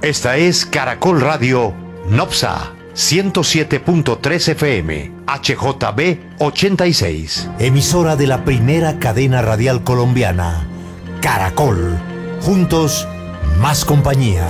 Esta es Caracol Radio Nopsa 107.3 FM, HJB 86. Emisora de la primera cadena radial colombiana, Caracol. Juntos, más compañía.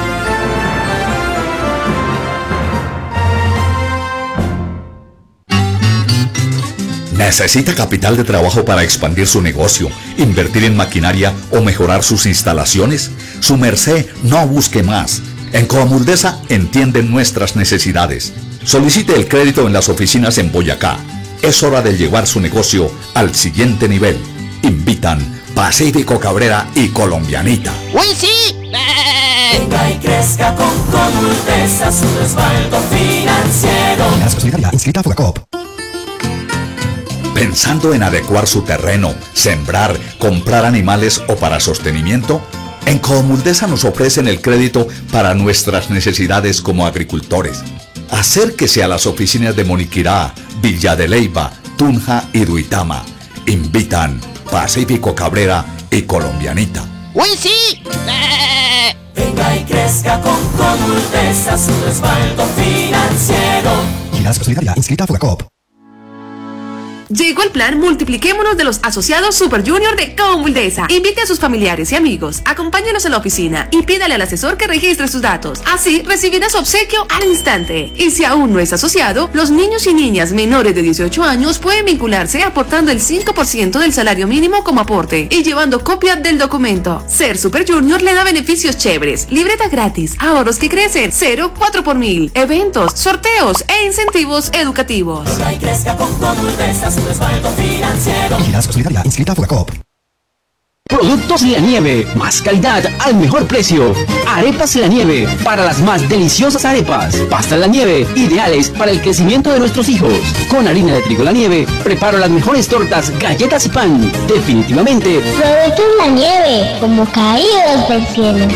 ¿Necesita capital de trabajo para expandir su negocio, invertir en maquinaria o mejorar sus instalaciones? Su merced, no busque más. En Coamuldesa entienden nuestras necesidades. Solicite el crédito en las oficinas en Boyacá. Es hora de llevar su negocio al siguiente nivel. Invitan Pacífico Cabrera y Colombianita. ¡Uy, sí! Venga y crezca con Coamuldesa, su respaldo financiero. Inscrita a Fogacop. ¿Pensando en adecuar su terreno, sembrar, comprar animales o para sostenimiento? En Coamuldesa nos ofrecen el crédito para nuestras necesidades como agricultores. Acérquese a las oficinas de Moniquirá, Villa de Leyva, Tunja y Duitama. Invitan Pacífico Cabrera y Colombianita. ¡Uy, sí! Venga y crezca con Coamuldesa, su respaldo financiero. Inscrita a Fogacop. Llegó el plan Multipliquémonos de los asociados Super Junior de Coamuldesa. Invite a sus familiares y amigos, acompáñenos a la oficina y pídale al asesor que registre sus datos. Así recibirá su obsequio al instante. Y si aún no es asociado, los niños y niñas menores de 18 años pueden vincularse aportando el 5% del salario mínimo como aporte y llevando copia del documento. Ser Super Junior le da beneficios chéveres, libreta gratis, ahorros que crecen, 0,4 por mil, eventos, sorteos e incentivos educativos. Venga y crezca con Coamuldesa, su respaldo financiero. Inscrita a Fogacop. Productos La Nieve, más calidad al mejor precio. Arepas La Nieve, para las más deliciosas arepas. Pastas La Nieve, ideales para el crecimiento de nuestros hijos. Con harina de trigo La Nieve, preparo las mejores tortas, galletas y pan. Definitivamente, Productos La Nieve, como caídos del cielo.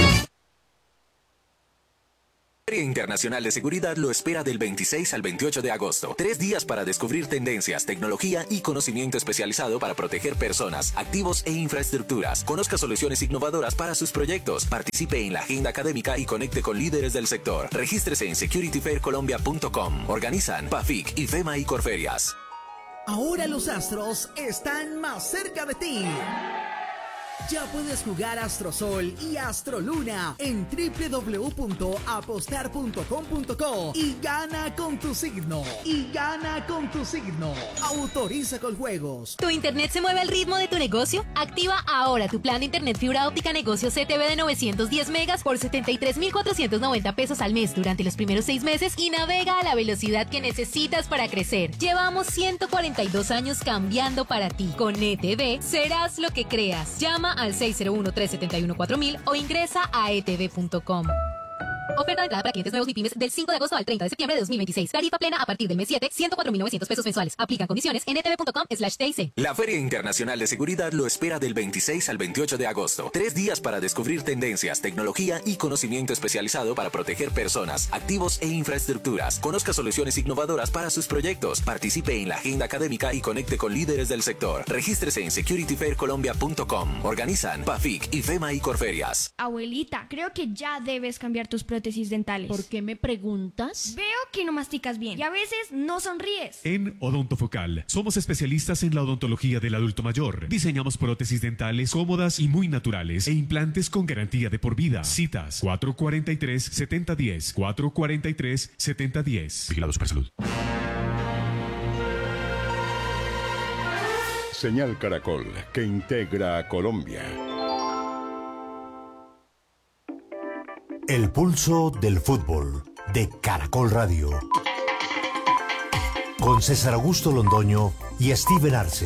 Feria Internacional de Seguridad lo espera del 26 al 28 de agosto. 3 días para descubrir tendencias, tecnología y conocimiento especializado para proteger personas, activos e infraestructuras. Conozca soluciones innovadoras para sus proyectos. Participe en la agenda académica y conecte con líderes del sector. Regístrese en securityfaircolombia.com. Organizan PAFIC, IFEMA y Corferias. Ahora los astros están más cerca de ti. Ya puedes jugar Astrosol y Astroluna en www.apostar.com.co y gana con tu signo. Autoriza con juegos. ¿Tu internet se mueve al ritmo de tu negocio? Activa ahora tu plan de internet fibra óptica negocio CTV de 910 megas por 73,490 pesos al mes durante los primeros 6 meses y navega a la velocidad que necesitas para crecer. Llevamos 142 años cambiando para ti. Con ETV serás lo que creas. Llama al 601-371-4000 o ingresa a etv.com. Oferta de entrada para clientes nuevos y pymes del 5 de agosto al 30 de septiembre de 2026. Tarifa plena a partir del mes 7, 104.900 pesos mensuales. Aplican condiciones en etv.com/TIC. La Feria Internacional de Seguridad lo espera del 26 al 28 de agosto. 3 días para descubrir tendencias, tecnología y conocimiento especializado para proteger personas, activos e infraestructuras. Conozca soluciones innovadoras para sus proyectos. Participe en la agenda académica y conecte con líderes del sector. Regístrese en securityfaircolombia.com. Organizan PAFIC, IFEMA y Corferias. Abuelita, creo que ya debes cambiar tus prótesis dentales. ¿Por qué me preguntas? Veo que no masticas bien y a veces no sonríes. En Odontofocal somos especialistas en la odontología del adulto mayor. Diseñamos prótesis dentales cómodas y muy naturales e implantes con garantía de por vida. Citas 443-7010, 443-7010. Vigilado Supersalud. Señal Caracol, que integra a Colombia. El pulso del fútbol de Caracol Radio. Con César Augusto Londoño y Steven Arce.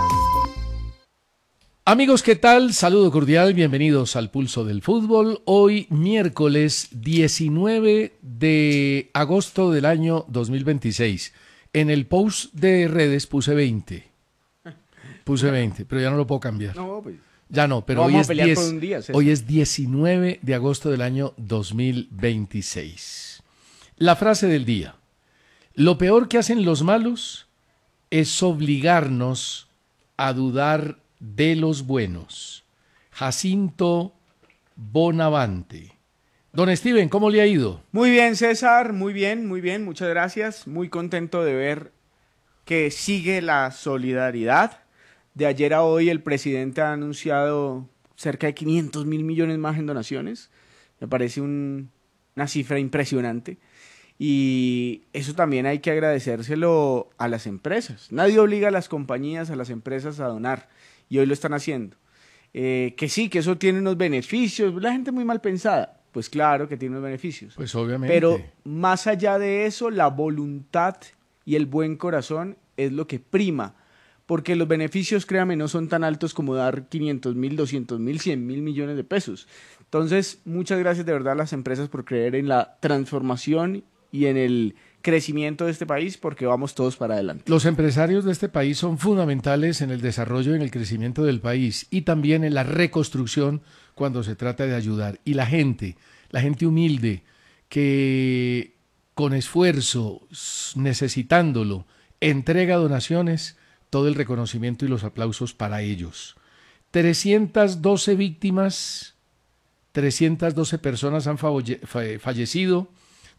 Amigos, ¿qué tal? Saludo cordial, bienvenidos al Pulso del Fútbol. Hoy miércoles 19 de agosto del año 2026. En el post de redes puse 20. Puse 20, pero ya no lo puedo cambiar. No, pues. Ya no, pero hoy es, 10, hoy es 19 de agosto del año 2026. La frase del día. Lo peor que hacen los malos es obligarnos a dudar de los buenos. Jacinto Bonavante. Don Steven, ¿cómo le ha ido? Muy bien, César, muy bien, muchas gracias. Muy contento de ver que sigue la solidaridad. De ayer a hoy el presidente ha anunciado cerca de 500.000 millones más en donaciones. Me parece una cifra impresionante. Y eso también hay que agradecérselo a las empresas. Nadie obliga a las compañías, a las empresas a donar. Y hoy lo están haciendo. Que sí, que eso tiene unos beneficios. La gente muy mal pensada. Pues claro que tiene unos beneficios. Pues obviamente. Pero más allá de eso, la voluntad y el buen corazón es lo que prima. Porque los beneficios, créame, no son tan altos como dar 500.000, 200.000, 100.000 millones de pesos. Entonces, muchas gracias de verdad a las empresas por creer en la transformación y en el crecimiento de este país, porque vamos todos para adelante. Los empresarios de este país son fundamentales en el desarrollo y en el crecimiento del país y también en la reconstrucción cuando se trata de ayudar. Y la gente humilde que con esfuerzo, necesitándolo, entrega donaciones, todo el reconocimiento y los aplausos para ellos. 312 víctimas, 312 personas han fallecido,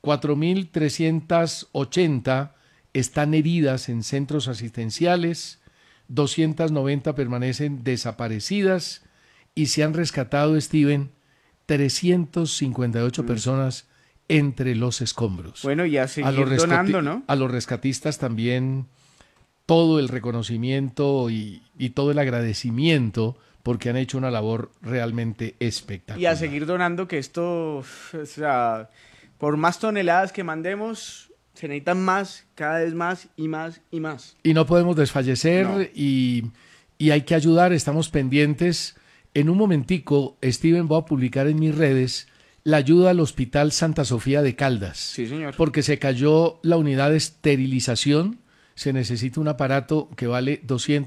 4.380 están heridas en centros asistenciales, 290 permanecen desaparecidas y se han rescatado, Steven, 358 personas entre los escombros. Bueno, y a seguir donando, ¿no? A los rescatistas también todo el reconocimiento y todo el agradecimiento porque han hecho una labor realmente espectacular. Y a seguir donando, que esto, o sea, por más toneladas que mandemos, se necesitan más, cada vez más y más y más. Y no podemos desfallecer No. y hay que ayudar, estamos pendientes. En un momentico, Steven, voy a publicar en mis redes la ayuda al Hospital Santa Sofía de Caldas. Sí, señor. Porque se cayó la unidad de esterilización, se necesita un aparato que vale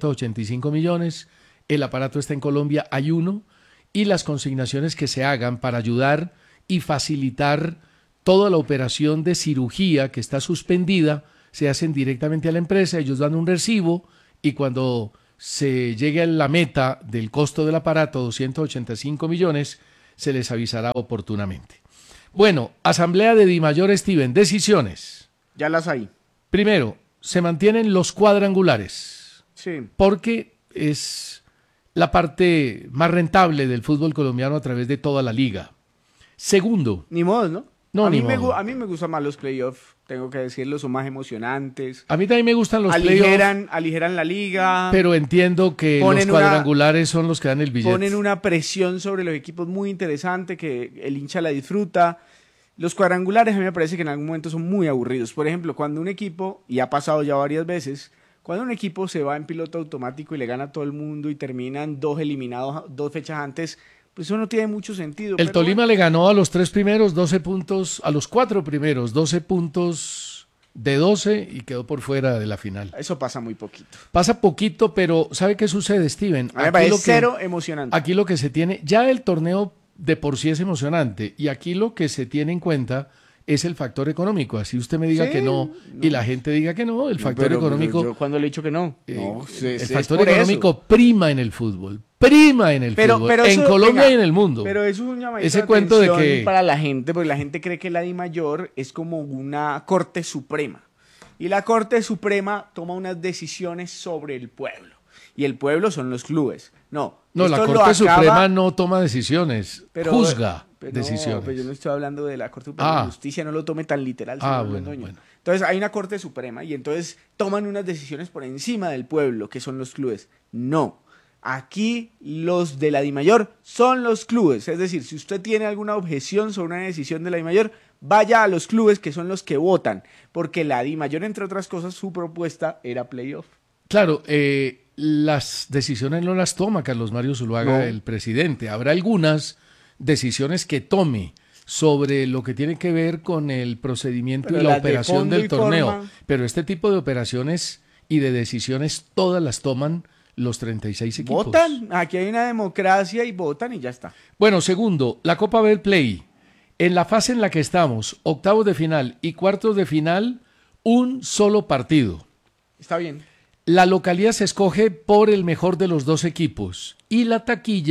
285 millones, el aparato está en Colombia, hay uno, y las consignaciones que se hagan para ayudar y facilitar toda la operación de cirugía que está suspendida, se hacen directamente a la empresa, ellos dan un recibo y cuando se llegue a la meta del costo del aparato, 285 millones, se les avisará oportunamente. Bueno, Asamblea de Dimayor, Steven, decisiones. Ya las hay. Primero, se mantienen los cuadrangulares. Sí. Porque es la parte más rentable del fútbol colombiano a través de toda la liga. Segundo. Ni modo, ¿no? No, a ni mí modo. A mí me gustan más los playoffs, tengo que decirlo, son más emocionantes. A mí también me gustan los playoffs. Aligeran la liga. Pero entiendo que los cuadrangulares son los que dan el billete. Ponen una presión sobre los equipos muy interesante que el hincha la disfruta. Los cuadrangulares a mí me parece que en algún momento son muy aburridos. Por ejemplo, cuando un equipo, y ha pasado ya varias veces, cuando un equipo se va en piloto automático y le gana a todo el mundo y terminan 2 eliminados 2 fechas antes, pues eso no tiene mucho sentido. El Tolima le ganó a los 3 primeros 12 puntos, a los 4 primeros 12 puntos de 12 y quedó por fuera de la final. Eso pasa muy poquito. Pasa poquito, pero ¿sabe qué sucede, Steven? A mí me parece cero emocionante. Aquí lo que se tiene, ya el torneo de por sí es emocionante y aquí lo que se tiene en cuenta es el factor económico. Así usted me diga que no y la gente diga que no, el factor económico. Yo cuando le he dicho que no. El factor económico prima en el fútbol. Fútbol. Pero en eso, Colombia venga, y en el mundo. Pero eso es un llamado ese cuento de que para la gente, porque la gente cree que la DIMAYOR es como una Corte Suprema. Y la Corte Suprema toma unas decisiones sobre el pueblo. Y el pueblo son los clubes. No, la Corte Suprema no toma decisiones, juzga decisiones. No, pero yo no estoy hablando de la Corte Suprema de Justicia, no lo tome tan literal. Bueno. Entonces hay una Corte Suprema y entonces toman unas decisiones por encima del pueblo, que son los clubes. No, aquí los de la DIMAYOR son los clubes. Es decir, si usted tiene alguna objeción sobre una decisión de la DIMAYOR, vaya a los clubes que son los que votan, porque la DIMAYOR, entre otras cosas, su propuesta era playoff. Claro, las decisiones no las toma Carlos Mario Zuluaga, el presidente. Habrá algunas decisiones que tome sobre lo que tiene que ver con el procedimiento y la operación del torneo. Pero este tipo de operaciones y de decisiones todas las toman los 36 equipos. Votan, aquí hay una democracia y votan y ya está. Bueno, segundo, la Copa Betplay. En la fase en la que estamos, octavos de final y cuartos de final, un solo partido. Está bien. La localidad se escoge por el mejor de los dos equipos y la taquilla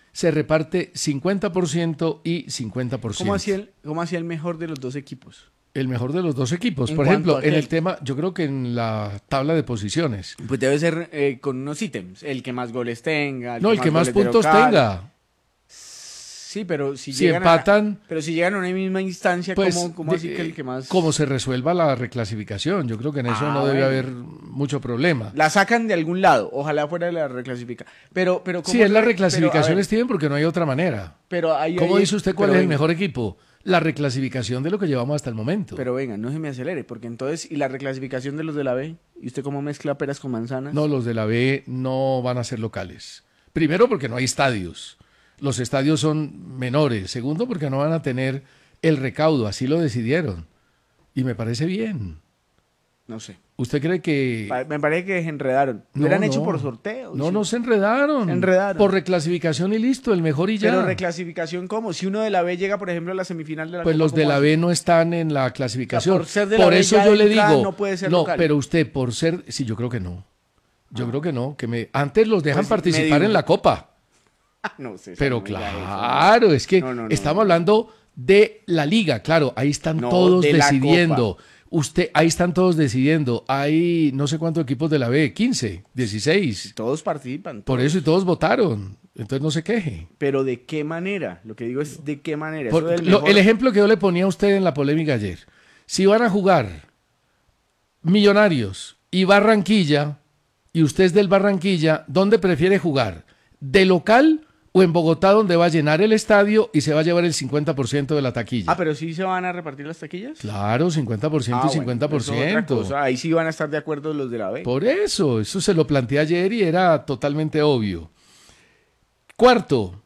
se reparte 50% y 50%. ¿Cómo hacía el mejor de los dos equipos? El mejor de los dos equipos. ¿En Por ejemplo, cuanto a en qué? el tema, yo creo que en la tabla de posiciones. Pues debe ser con unos ítems. El que más goles tenga. El que más goles de puntos local. tenga. Sí, pero si empatan. Pero si llegan a una misma instancia, Pues, ¿cómo así que el que más...? Como se resuelva la reclasificación. Yo creo que en eso no debe haber mucho problema. La sacan de algún lado. Ojalá fuera la reclasificación. Pero ¿cómo Sí, es la pero, reclasificación, a ver, Steven, porque no hay otra manera. Pero ¿Cómo dice usted cuál es el venga. mejor equipo? La reclasificación de lo que llevamos hasta el momento. Pero venga, no se me acelere, porque entonces, ¿y la reclasificación de los de la B? ¿Y usted cómo mezcla peras con manzanas? No, los de la B no van a ser locales. Primero, porque no hay estadios. Los estadios son menores. Segundo, porque no van a tener el recaudo. Así lo decidieron. Y me parece bien. No sé. ¿Usted cree que...? Me parece que se enredaron. Lo hubieran hecho por sorteo. No se enredaron. Se enredaron. Por reclasificación y listo, el mejor y ya. Pero reclasificación, ¿cómo? Si uno de la B llega, por ejemplo, a la semifinal de la Pues Copa, los de ¿cómo la hace? B no están en la clasificación. O sea, por ser de la por B eso ya yo de le entrada digo... no puede ser no, local. pero usted por ser... Sí, yo creo que no. Yo creo que no. Antes los dejan Pues, participar en la Copa. No sé. Pero no me diga claro, eso. es que estamos hablando de la liga, claro, ahí están todos de la decidiendo. Copa. Ahí están todos decidiendo. Hay no sé cuántos equipos de la B, 15, 16. Todos participan. Por eso y todos votaron. Entonces no se queje. Pero ¿de qué manera? Lo que digo es ¿de qué manera? Eso del mejor- El ejemplo que yo le ponía a usted en la polémica ayer. Si van a jugar Millonarios y Barranquilla, y usted es del Barranquilla, ¿dónde prefiere jugar? ¿De local o en Bogotá, donde va a llenar el estadio y se va a llevar el 50% de la taquilla? Ah, pero sí se van a repartir las taquillas. Claro, 50% y 50%. Eso es otra cosa. Ahí sí van a estar de acuerdo los de la B. Por eso se lo planteé ayer y era totalmente obvio. Cuarto,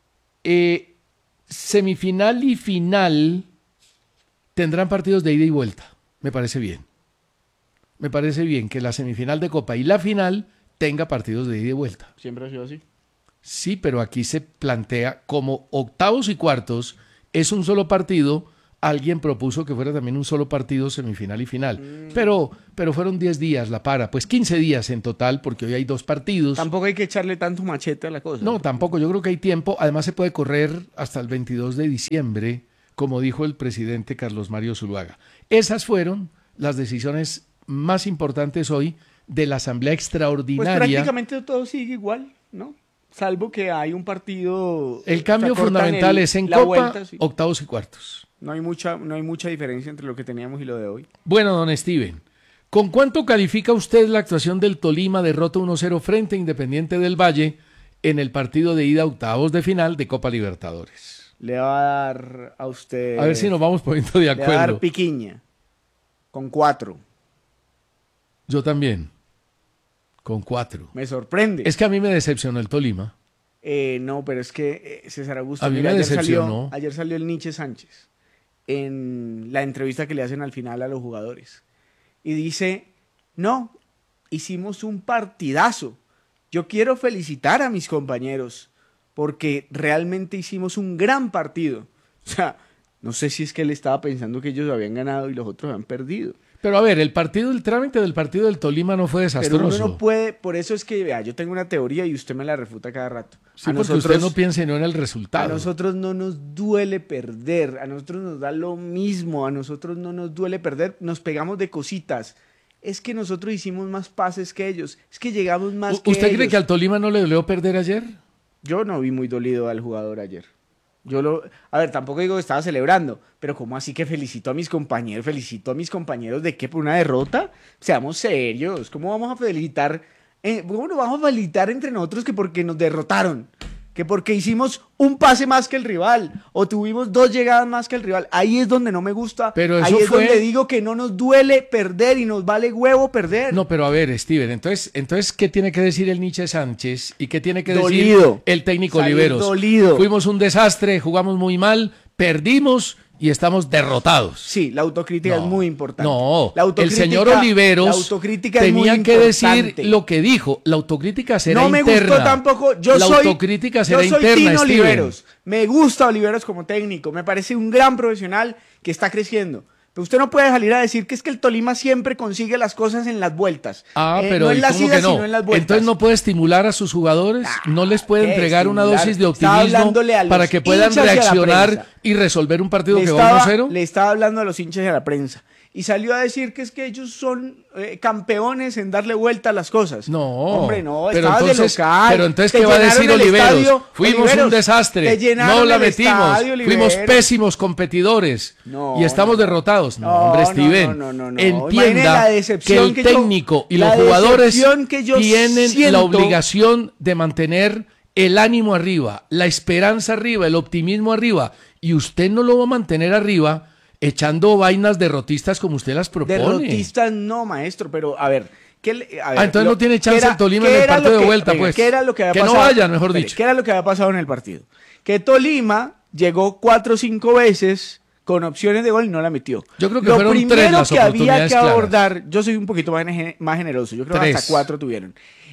semifinal y final tendrán partidos de ida y vuelta. Me parece bien. Me parece bien que la semifinal de Copa y la final tenga partidos de ida y vuelta. Siempre ha sido así. Sí, pero aquí se plantea como octavos y cuartos es un solo partido. Alguien propuso que fuera también un solo partido semifinal y final. Pero fueron 10 días la para, pues 15 días en total, porque hoy hay 2 partidos. Tampoco hay que echarle tanto machete a la cosa. No, tampoco, yo creo que hay tiempo. Además se puede correr hasta el 22 de diciembre, como dijo el presidente Carlos Mario Zuluaga. Esas fueron las decisiones más importantes hoy de la Asamblea Pues Extraordinaria. prácticamente todo sigue igual, ¿no? Salvo que hay un partido... El cambio o sea, cortan fundamental es en la Copa, vuelta, sí. octavos y cuartos. No hay mucha diferencia entre lo que teníamos y lo de hoy. Bueno, don Steven, ¿con cuánto califica usted la actuación del Tolima derrota 1-0 frente a Independiente del Valle en el partido de ida a octavos de final de Copa Libertadores? Le va a dar a usted... A ver si nos vamos poniendo de Le va a dar acuerdo. piquiña. Con 4. Yo también. Con 4. Me sorprende. Es que a mí me decepcionó el Tolima. No, pero es que César Augusto... A mí me decepcionó. Ayer salió el Nietzsche Sánchez en la entrevista que le hacen al final a los jugadores. Y dice, no, hicimos un partidazo. Yo quiero felicitar a mis compañeros porque realmente hicimos un gran partido. O sea, no sé si es que él estaba pensando que ellos habían ganado y los otros habían perdido. Pero a ver, el trámite del partido del Tolima no fue desastroso. Pero uno no puede, por eso es que, vea, yo tengo una teoría y usted me la refuta cada rato. Sí, porque usted no piensa no en el resultado. A nosotros no nos duele perder, a nosotros nos da lo mismo, a nosotros no nos duele perder, nos pegamos de cositas. Es que nosotros hicimos más pases que ellos, es que llegamos más que ellos. ¿Usted cree que al Tolima no le dolió perder ayer? Yo no vi muy dolido al jugador ayer. A ver, tampoco digo que estaba celebrando, pero ¿cómo así que felicito a mis compañeros? ¿Felicito a mis compañeros de qué? ¿Por una derrota? Seamos serios. ¿Cómo vamos a felicitar? ¿Cómo nos vamos a felicitar entre nosotros que porque nos derrotaron? Que porque hicimos un pase más que el rival o tuvimos 2 llegadas más que el rival. Ahí es donde no me gusta. Pero ahí eso es donde digo que no nos duele perder y nos vale huevo perder. No, pero a ver, Steven, entonces ¿qué tiene que decir el Nietzsche Sánchez? ¿Y qué tiene que Dolido. decir el técnico Salir Oliveros? dolido. Fuimos un desastre, jugamos muy mal, perdimos y estamos derrotados. Sí, la autocrítica es muy importante. No, La autocrítica- el señor Oliveros la autocrítica es tenía muy que importante. decir lo que dijo. La autocrítica será No me interna. gustó tampoco. La autocrítica será yo soy interna, Tino Steven. Oliveros. Me gusta Oliveros como técnico. Me parece un gran profesional que está creciendo. Pero usted no puede salir a decir que es que el Tolima siempre consigue las cosas en las vueltas. Pero no en las idas, no? Sino en las vueltas. Entonces no puede estimular a sus jugadores, no les puede entregar una dosis de optimismo para que puedan reaccionar y resolver un partido que va 1-0. Le estaba hablando a los hinchas y a la prensa. Y salió a decir que es que ellos son campeones en darle vuelta a las cosas. No, hombre, no, pero estabas entonces, de local. Pero entonces, ¿qué va a decir Oliveros? Fuimos un desastre, no la metimos, fuimos pésimos competidores y estamos derrotados. No, hombre, Steven, entienda que el técnico y los jugadores tienen la obligación de mantener el ánimo arriba, la esperanza arriba, el optimismo arriba, y usted no lo va a mantener arriba echando vainas derrotistas como usted las propone. Derrotistas no, maestro, pero a ver... entonces no tiene chance el Tolima en el partido de vuelta, pues. ¿Qué era lo que había pasado? No vayan, mejor dicho. ¿Qué era lo que había pasado en el partido? Que Tolima llegó 4 o 5 veces con opciones de gol y no la metió. Yo creo que fueron 3 las oportunidades claras. Lo primero que había que abordar, yo soy un poquito más generoso, yo creo que hasta 4 tuvieron.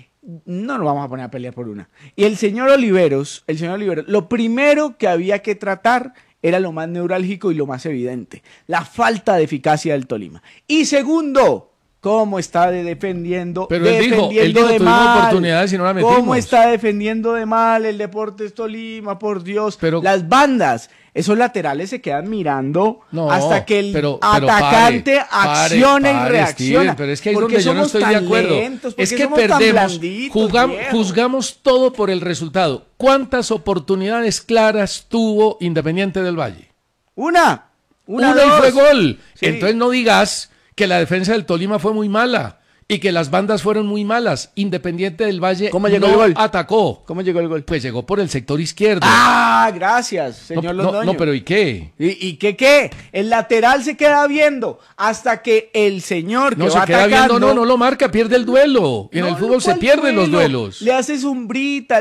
No nos vamos a poner a pelear por una. Y el señor Oliveros, lo primero que había que tratar era lo más neurálgico y lo más evidente, la falta de eficacia del Tolima. Y segundo, cómo está defendiendo, pero él dijo de mal, oportunidades y no la metimos. Cómo está defendiendo de mal el Deportes Tolima, por Dios. Pero las bandas, esos laterales se quedan mirando hasta que el atacante acciona y reacciona. Steven, pero es que ahí es donde yo no estoy de acuerdo. Es que perdemos, juzgamos todo por el resultado. ¿Cuántas oportunidades claras tuvo Independiente del Valle? Una y fue gol. Sí. Entonces no digas que la defensa del Tolima fue muy mala y que las bandas fueron muy malas. Independiente del Valle atacó. ¿Cómo llegó el gol? Pues llegó por el sector izquierdo. Ah, gracias, señor Londoño. No, pero ¿y qué? ¿Y qué? El lateral se queda viendo hasta que el señor que va atacando... No lo marca, pierde el duelo. Y en el fútbol se pierden los duelos. Le hace sombrita.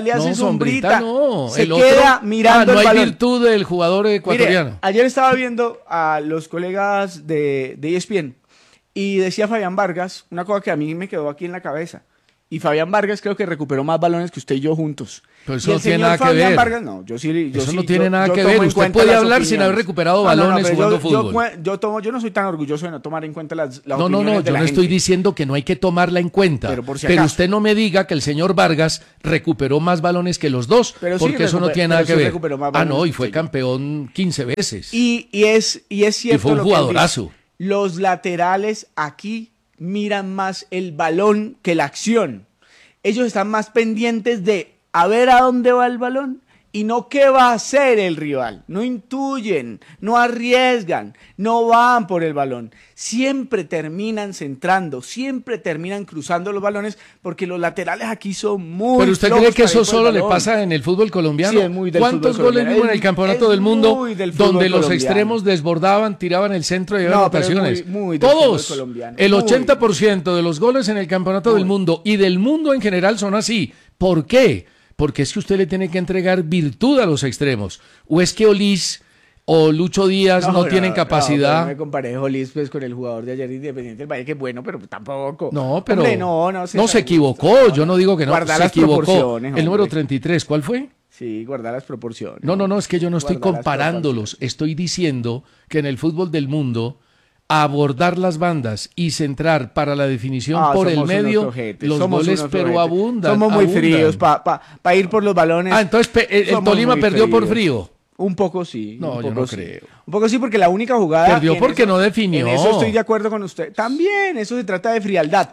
No, se queda mirando el balón. No hay virtud del jugador ecuatoriano. Mire, ayer estaba viendo a los colegas de ESPN y decía Fabián Vargas una cosa que a mí me quedó aquí en la cabeza. Y Fabián Vargas creo que recuperó más balones que usted y yo juntos. Pero eso no tiene nada que ver. Vargas, no, eso no tiene nada que ver. Usted puede hablar sin haber recuperado balones jugando fútbol. Yo no soy tan orgulloso de no tomar en cuenta las opiniones de la gente. Yo no estoy diciendo que no hay que tomarla en cuenta. Pero usted no me diga que el señor Vargas recuperó más balones que los dos, porque eso no tiene nada que ver. Y fue campeón 15 veces. Y es cierto. Y fue un jugadorazo. Los laterales aquí miran más el balón que la acción. Ellos están más pendientes de a ver a dónde va el balón y no qué va a hacer el rival. No intuyen, no arriesgan, no van por el balón. Siempre terminan centrando, siempre terminan cruzando los balones porque los laterales aquí son muy... ¿Pero usted cree que eso solo le pasa en el fútbol colombiano? Sí, es muy del ¿Cuántos fútbol goles vimos en el campeonato del mundo donde los extremos desbordaban, tiraban el centro y llevaban anotaciones? Todos. El 80% de los goles en el campeonato del mundo y del mundo en general son así. ¿Por qué? Porque es que usted le tiene que entregar virtud a los extremos. ¿O es que Olís o Lucho Díaz no tienen capacidad? No me comparé Olís pues, con el jugador de ayer Independiente del Valle, que bueno, pero tampoco. No, pero hombre, no se equivocó. Yo no digo que no, se equivocó. El número 33, ¿cuál fue? Sí, guardar las proporciones. No, es que yo no estoy comparándolos. Estoy diciendo que en el fútbol del mundo abordar las bandas y centrar para la definición por el medio, los goles pero abundan. Somos muy fríos para ir por los balones. Entonces el Tolima perdió por frío. Un poco sí. No, yo no creo. Un poco sí, porque la única jugada... Perdió porque no definió. En eso estoy de acuerdo con usted. También, eso se trata de frialdad.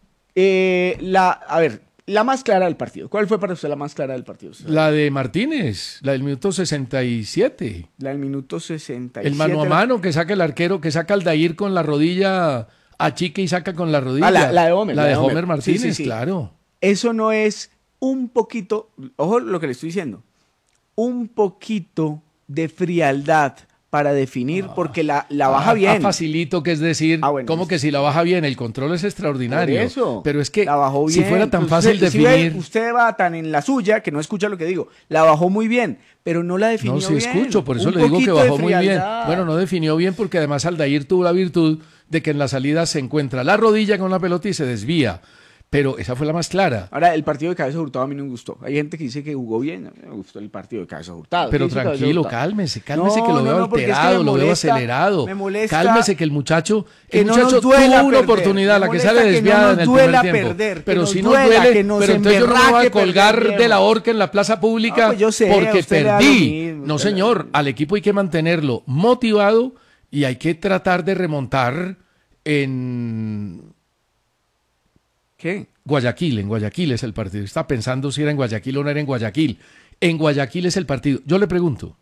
La más clara del partido. ¿Cuál fue para usted la más clara del partido? La de Martínez, la del minuto 67. La del minuto 67. El mano a mano que saca el arquero, que saca Aldair con la rodilla, achique y saca con la rodilla. La de Homer. La de Homer Martínez, sí. Claro. Eso no es un poquito, ojo lo que le estoy diciendo, un poquito de frialdad para definir, porque la baja bien. Facilito, que es decir, como que si la baja bien, el control es extraordinario. Eso, pero es que la bajó bien. Si fuera tan fácil definir... Usted va tan en la suya que no escucha lo que digo. La bajó muy bien, pero no la definió bien. No, sí escucho, por eso le digo que bajó muy bien. Bueno, no definió bien porque además Aldair tuvo la virtud de que en la salida se encuentra la rodilla con la pelota y se desvía. pero esa fue la más clara. Ahora, el partido de Cabeza Hurtado a mí no me gustó. Hay gente que dice que jugó bien, a mí me gustó el partido de Cabeza Hurtado. Pero tranquilo, cálmese, que lo veo alterado, lo veo acelerado. Me molesta. Cálmese que el muchacho tuvo una oportunidad, la que sale desviada en el primer tiempo. Pero si no duele, pero entonces yo no me voy a colgar de la horca en la plaza pública porque perdí. No, señor, al equipo hay que mantenerlo motivado y hay que tratar de remontar en... ¿Qué? Guayaquil, en Guayaquil es el partido. Está pensando si era en Guayaquil o no era en Guayaquil. En Guayaquil es el partido. Yo le pregunto,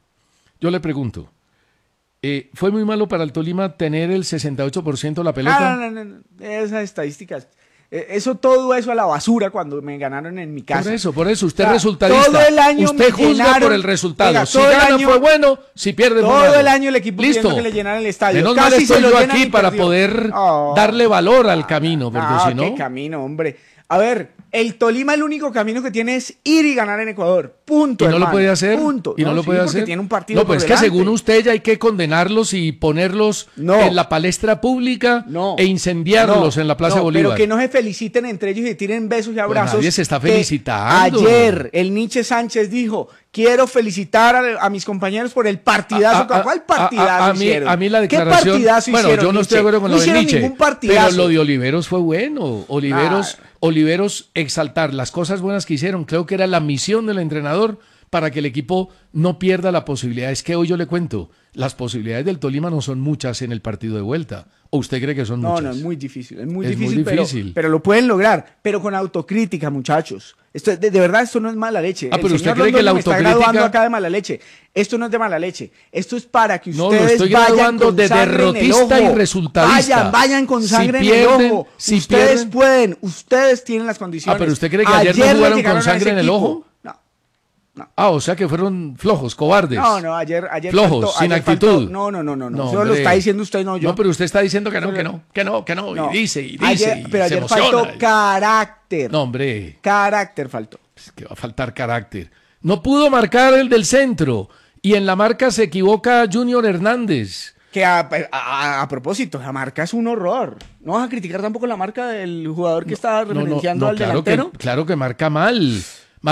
¿fue muy malo para el Tolima tener el 68% de la pelota? No. Esas estadísticas. Todo eso a la basura cuando me ganaron en mi casa. Por eso, usted es resultadista. Todo el año usted juzga por el resultado. Oiga, si gana fue bueno, si pierde fue malo. Todo el año el equipo pidiendo que le llenaran el estadio. Menos mal estoy yo aquí para poder darle valor al camino, porque si no... ¿Qué camino, hombre? A ver, el Tolima el único camino que tiene es ir y ganar en Ecuador. Punto. ¿Y no lo puede hacer? Punto. ¿Y no lo puede hacer? Porque tiene un partido No, pues es que según usted ya hay que condenarlos y ponerlos en la palestra pública e incendiarlos en la Plaza Bolívar. Pero que no se feliciten entre ellos y tiren besos y abrazos. Nadie se está felicitando. Ayer el Nietzsche Sánchez dijo: quiero felicitar a mis compañeros por el partidazo. ¿Cuál partidazo hicieron? A mí la declaración... ¿Qué partidazo hicieron? Bueno, yo no estoy de acuerdo con lo de Nietzsche, pero lo de Oliveros fue bueno. Oliveros exaltar las cosas buenas que hicieron, creo que era la misión del entrenador para que el equipo no pierda la posibilidad. Es que hoy yo le cuento, las posibilidades del Tolima no son muchas en el partido de vuelta. ¿O usted cree que son muchas? No, es muy difícil, es muy difícil. Pero lo pueden lograr, pero con autocrítica, muchachos. Esto de verdad, esto no es mala leche. Pero usted cree que la autocrítica... está graduando acá de mala leche. Esto no es de mala leche. Esto es para que ustedes lo estoy graduando de derrotista y resultadista. Vayan con sangre en el ojo. Ustedes pueden, ustedes tienen las condiciones. Pero usted cree que ayer no jugaron con sangre en el ojo. No. O sea que fueron flojos, cobardes. No, ayer flojos, sin actitud. No. Eso lo está diciendo usted, no yo. No, pero usted está diciendo que no. Y dice, pero ayer faltó carácter. No, hombre. Carácter faltó. Es que va a faltar carácter. No pudo marcar el del centro. Y en la marca se equivoca Junior Hernández. Que a propósito, la marca es un horror. No vas a criticar tampoco la marca del jugador que estaba referenciando al delantero. Claro que marca mal.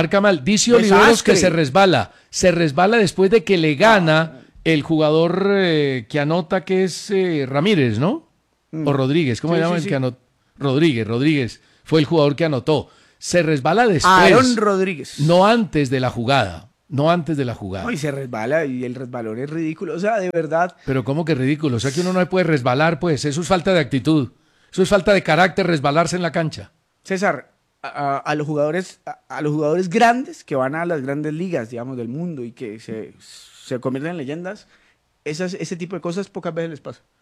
Dice Oliveros que se resbala después de que le gana el jugador que anota, que es Ramírez, ¿no? O Rodríguez, ¿cómo se llama el que anotó? Rodríguez fue el jugador que anotó. Se resbala después. Aaron Rodríguez. No antes de la jugada. No, y se resbala, y el resbalón es ridículo, o sea, de verdad. Pero ¿cómo que ridículo? O sea, que uno no puede resbalar, pues. Eso es falta de actitud. Eso es falta de carácter, resbalarse en la cancha. César, a los jugadores grandes que van a las grandes ligas, digamos, del mundo y que se convierten en leyendas, ese tipo de cosas pocas veces les pasa.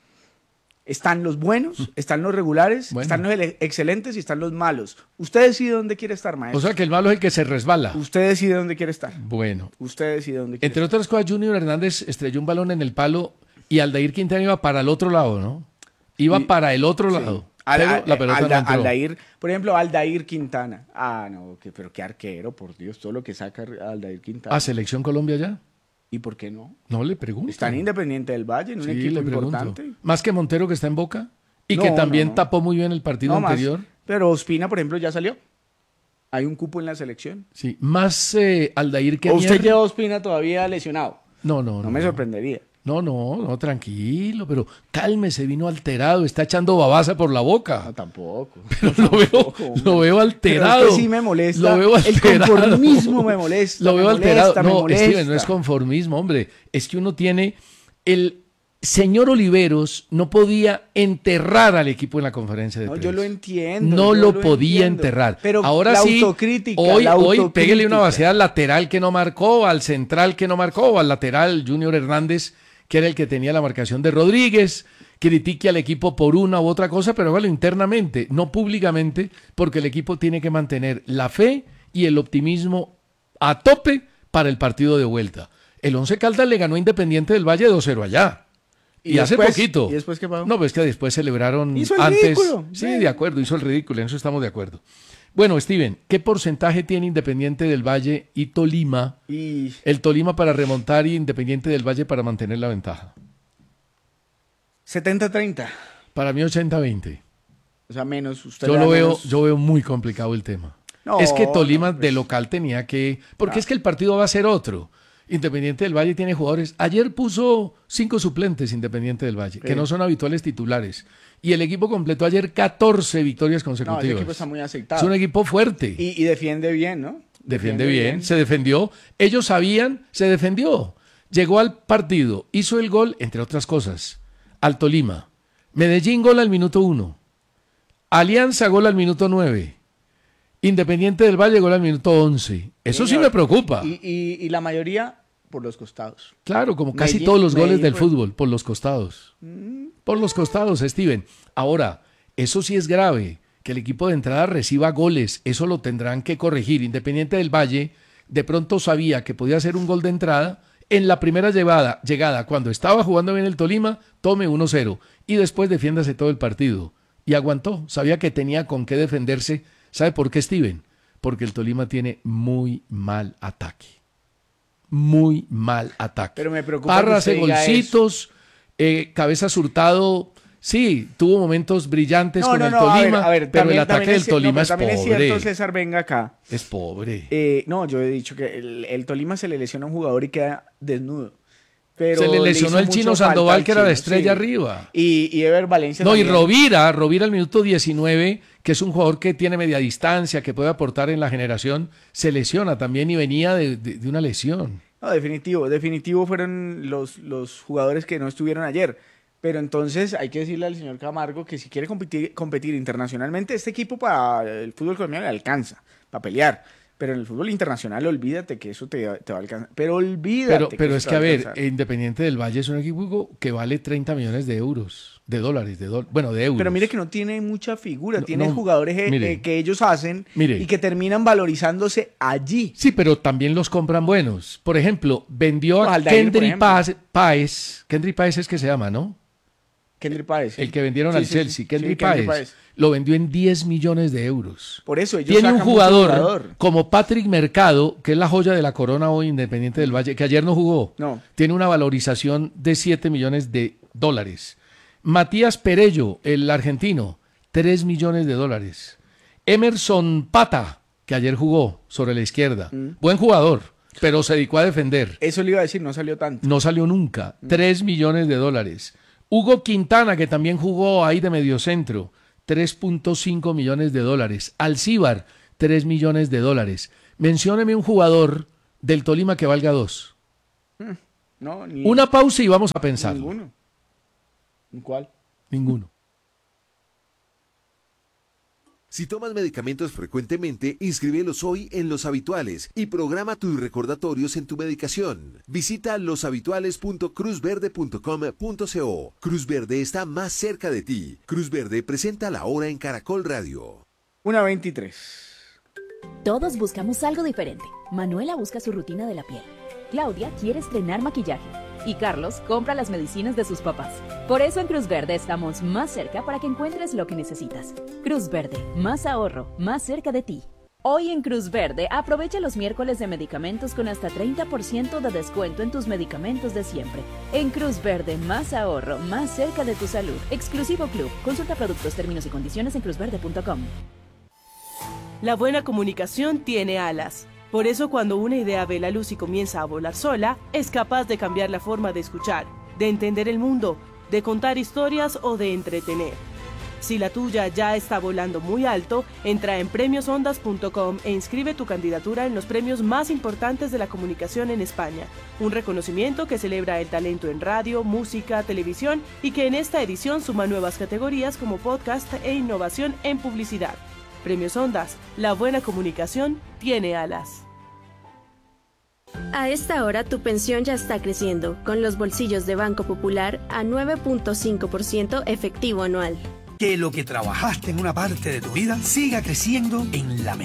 Están los buenos, están los regulares, están los excelentes y están los malos. Usted decide dónde quiere estar, maestro. O sea que el malo es el que se resbala. Usted decide dónde quiere estar. Bueno. Usted decide dónde quiere estar. Entre otras cosas, Junior Hernández estrelló un balón en el palo y Aldair Quintana iba para el otro lado, ¿no? Para el otro lado. Pero la pelota no entró. Aldair, por ejemplo, Aldair Quintana. Pero qué arquero, por Dios, todo lo que saca Aldair Quintana. ¿Selección Colombia ya? ¿Y por qué no? No, le pregunto. Está en Independiente del Valle, en un equipo importante. ¿Más que Montero, que está en Boca? Y que también tapó muy bien el partido anterior. Pero Ospina, por ejemplo, ya salió. Hay un cupo en la selección. Sí, más Aldair que ¿O usted lleva a Ospina todavía lesionado? No me sorprendería. No, tranquilo, pero cálmese, vino alterado, está echando babasa por la boca. No, tampoco. Pero lo veo alterado. Pero sí me molesta. Lo veo alterado. El conformismo me molesta. Lo veo alterado. No, Steven, no es conformismo, hombre. Es que uno tiene... El señor Oliveros no podía enterrar al equipo en la conferencia de prensa. Yo lo entiendo. No lo podía enterrar. Pero ahora la sí, autocrítica, hoy pégale una vaciada al lateral que no marcó, al central que no marcó, al lateral Junior Hernández, que era el que tenía la marcación de Rodríguez, critique al equipo por una u otra cosa, pero hágalo internamente, no públicamente, porque el equipo tiene que mantener la fe y el optimismo a tope para el partido de vuelta. El Once Caldas le ganó a Independiente del Valle 2-0 allá. Y hace poquito. ¿Y después qué pasó? No, pues que después celebraron ¿Hizo el antes. Ridículo? Sí, de acuerdo, hizo el ridículo, en eso estamos de acuerdo. Bueno, Steven, ¿qué porcentaje tiene Independiente del Valle y Tolima? El Tolima para remontar y Independiente del Valle para mantener la ventaja. 70-30. Para mí 80-20. O sea, menos usted. Yo veo muy complicado el tema. No, es que Tolima de local tenía que... Porque es que el partido va a ser otro. Independiente del Valle tiene jugadores. Ayer puso 5 suplentes Independiente del Valle, que no son habituales titulares. Y el equipo completó ayer 14 victorias consecutivas. No, el equipo está muy aceptado. Es un equipo fuerte. Y defiende bien, ¿no? Defiende bien, se defendió. Ellos sabían, se defendió. Llegó al partido, hizo el gol, entre otras cosas, al Tolima. Medellín gol al minuto 1. Alianza gol al minuto 9. Independiente del Valle gol al minuto 11. Eso sí me preocupa. Y la mayoría por los costados. Claro, como casi todos los goles del fútbol, por los costados. Por los costados, Steven. Ahora, eso sí es grave, que el equipo de entrada reciba goles. Eso lo tendrán que corregir. Independiente del Valle de pronto sabía que podía hacer un gol de entrada. En la primera llegada, cuando estaba jugando bien el Tolima, tome 1-0 y después defiéndase todo el partido. Y aguantó, sabía que tenía con qué defenderse. ¿Sabe por qué, Steven? Porque el Tolima tiene muy mal ataque. Muy mal ataque. Pero me preocupa Parra hace golcitos, Cabezas Hurtado, sí, tuvo momentos brillantes con el Tolima, a ver, pero el ataque del Tolima es pobre. También es cierto, César, venga acá. Es pobre. No, yo he dicho que el Tolima se le lesiona a un jugador y queda desnudo. Pero se le lesionó el Chino Sandoval, que era la estrella arriba. Y Ever Valencia no, también. Y Rovira al minuto 19, que es un jugador que tiene media distancia, que puede aportar en la generación, se lesiona también y venía de una lesión. No, definitivo fueron los jugadores que no estuvieron ayer. Pero entonces hay que decirle al señor Camargo que si quiere competir internacionalmente, este equipo para el fútbol colombiano le alcanza, para pelear. Pero en el fútbol internacional, olvídate que eso te va a alcanzar. Pero olvídate. Pero es que, a ver, Independiente del Valle es un equipo que vale 30 millones de euros, de dólares, de euros. Pero mire que no tiene mucha figura, tiene jugadores que ellos hacen y que terminan valorizándose allí. Sí, pero también los compran buenos. Por ejemplo, vendió a Kendry Páez. Kendry Páez es que se llama, ¿no? Kendry Páez. El que vendieron al Chelsea. Kendry Páez. Lo vendió en 10 millones de euros. Por eso ellos tiene un jugador como Patrick Mercado, que es la joya de la corona hoy Independiente del Valle, que ayer no jugó. No. Tiene una valorización de 7 millones de dólares. Matías Perello, el argentino, 3 millones de dólares. Emerson Pata, que ayer jugó sobre la izquierda. Buen jugador, pero se dedicó a defender. Eso le iba a decir, no salió tanto. No salió nunca. 3 millones de dólares. Hugo Quintana, que también jugó ahí de mediocentro, 3.5 millones de dólares. Alcíbar, 3 millones de dólares. Mencióneme un jugador del Tolima que valga 2. No, una pausa y vamos a pensar. Ninguno. ¿Cuál? Ninguno. Si tomas medicamentos frecuentemente, inscríbelos hoy en Los Habituales y programa tus recordatorios en tu medicación. Visita loshabituales.cruzverde.com.co. Cruz Verde está más cerca de ti. Cruz Verde presenta la hora en Caracol Radio. 1:23. Todos buscamos algo diferente. Manuela busca su rutina de la piel. Claudia quiere estrenar maquillaje. Y Carlos compra las medicinas de sus papás. Por eso en Cruz Verde estamos más cerca para que encuentres lo que necesitas. Cruz Verde, más ahorro, más cerca de ti. Hoy en Cruz Verde, aprovecha los miércoles de medicamentos con hasta 30% de descuento en tus medicamentos de siempre. En Cruz Verde, más ahorro, más cerca de tu salud. Exclusivo Club. Consulta productos, términos y condiciones en cruzverde.com. La buena comunicación tiene alas. Por eso cuando una idea ve la luz y comienza a volar sola, es capaz de cambiar la forma de escuchar, de entender el mundo, de contar historias o de entretener. Si la tuya ya está volando muy alto, entra en premiosondas.com e inscribe tu candidatura en los premios más importantes de la comunicación en España. Un reconocimiento que celebra el talento en radio, música, televisión y que en esta edición suma nuevas categorías como podcast e innovación en publicidad. Premios Ondas, la buena comunicación tiene alas. A esta hora tu pensión ya está creciendo, con los bolsillos de Banco Popular a 9.5% efectivo anual. Que lo que trabajaste en una parte de tu vida siga creciendo en la